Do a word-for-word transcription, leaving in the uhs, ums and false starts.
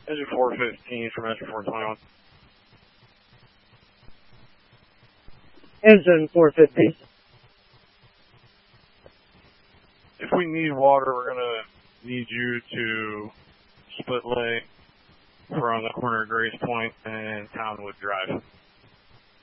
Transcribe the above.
Engine four fifteen from engine four twenty-one. Engine four fifteen. If we need water, we're going to need you to split lane from the corner of Grace Point and Townwood Drive.